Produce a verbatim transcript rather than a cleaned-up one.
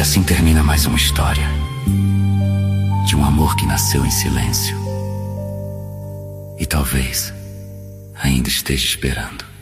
assim termina mais uma história de um amor que nasceu em silêncio e talvez ainda esteja esperando.